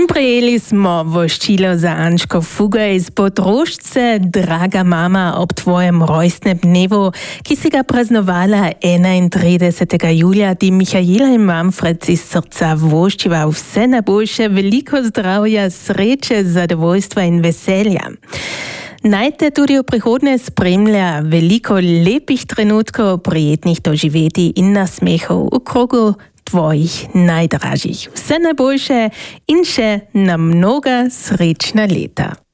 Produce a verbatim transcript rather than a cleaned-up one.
Prijeli smo voščilo za Ančko Fugaj iz Podrožce, draga mama, ob tvojem rojstnem dnevu, ki si ga praznovala enaintridesetega julija, ti Mihaela in Manfred iz srca voščiva vse najboljše, veliko zdravja, sreče, zadovoljstva in veselja. Naj te tudi v prihodnje spremlja veliko lepih trenutkov, prijetnih doživetij in nasmehov v krogu tvojih najdražjih. Vse najboljše in še na mnoga srečna leta.